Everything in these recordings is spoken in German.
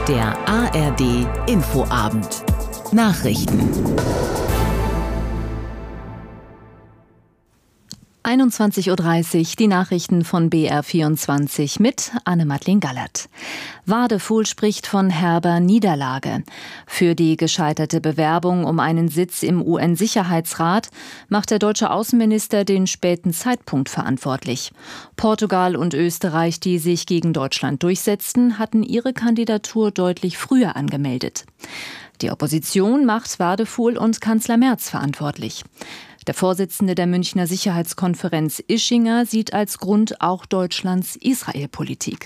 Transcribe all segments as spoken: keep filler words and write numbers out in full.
Der A R D Infoabend. Nachrichten. einundzwanzig Uhr dreißig, die Nachrichten von B R vierundzwanzig mit Anne-Madeleine Gallert. Wadefuhl spricht von herber Niederlage. Für die gescheiterte Bewerbung um einen Sitz im U N-Sicherheitsrat macht der deutsche Außenminister den späten Zeitpunkt verantwortlich. Portugal und Österreich, die sich gegen Deutschland durchsetzten, hatten ihre Kandidatur deutlich früher angemeldet. Die Opposition macht Wadefuhl und Kanzler Merz verantwortlich. Der Vorsitzende der Münchner Sicherheitskonferenz Ischinger sieht als Grund auch Deutschlands Israel-Politik.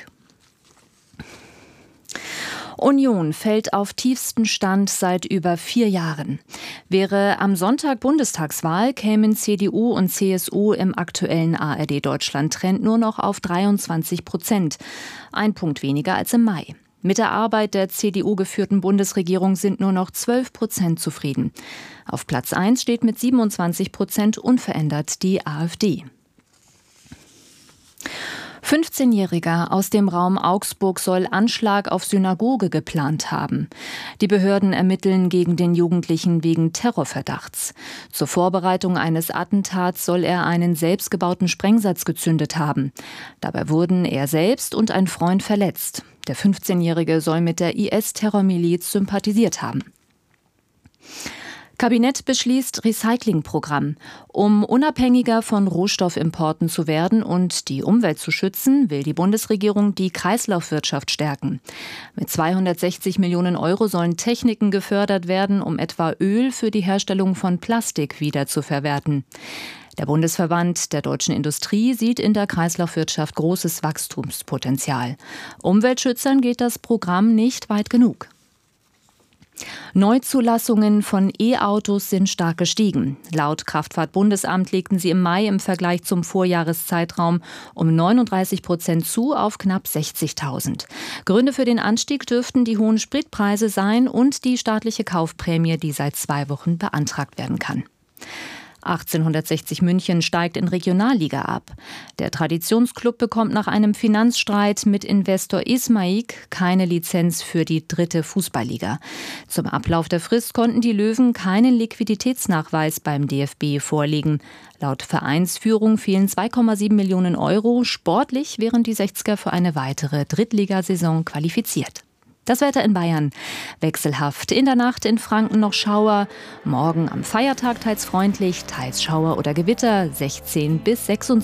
Union fällt auf tiefsten Stand seit über vier Jahren. Wäre am Sonntag Bundestagswahl, kämen C D U und C S U im aktuellen A R D-Deutschland-Trend nur noch auf dreiundzwanzig Prozent. Ein Punkt weniger als im Mai. Mit der Arbeit der C D U-geführten Bundesregierung sind nur noch zwölf Prozent zufrieden. Auf Platz eins steht mit siebenundzwanzig Prozent unverändert die AfD. fünfzehnjähriger aus dem Raum Augsburg soll Anschlag auf Synagoge geplant haben. Die Behörden ermitteln gegen den Jugendlichen wegen Terrorverdachts. Zur Vorbereitung eines Attentats soll er einen selbstgebauten Sprengsatz gezündet haben. Dabei wurden er selbst und ein Freund verletzt. Der fünfzehnjährige soll mit der I S-Terrormiliz sympathisiert haben. Kabinett beschließt Recyclingprogramm. Um unabhängiger von Rohstoffimporten zu werden und die Umwelt zu schützen, will die Bundesregierung die Kreislaufwirtschaft stärken. Mit zweihundertsechzig Millionen Euro sollen Techniken gefördert werden, um etwa Öl für die Herstellung von Plastik wieder zu verwerten. Der Bundesverband der deutschen Industrie sieht in der Kreislaufwirtschaft großes Wachstumspotenzial. Umweltschützern geht das Programm nicht weit genug. Neuzulassungen von E-Autos sind stark gestiegen. Laut Kraftfahrtbundesamt legten sie im Mai im Vergleich zum Vorjahreszeitraum um neununddreißig Prozent zu auf knapp sechzigtausend. Gründe für den Anstieg dürften die hohen Spritpreise sein und die staatliche Kaufprämie, die seit zwei Wochen beantragt werden kann. achtzehnhundertsechzig München steigt in Regionalliga ab. Der Traditionsklub bekommt nach einem Finanzstreit mit Investor Ismaik keine Lizenz für die dritte Fußballliga. Zum Ablauf der Frist konnten die Löwen keinen Liquiditätsnachweis beim D F B vorlegen. Laut Vereinsführung fehlen zwei Komma sieben Millionen Euro. Sportlich wären die Sechzger für eine weitere Drittligasaison qualifiziert. Das Wetter in Bayern wechselhaft. In der Nacht in Franken noch Schauer. Morgen am Feiertag teils freundlich, teils Schauer oder Gewitter, sechzehn bis sechsundzwanzig.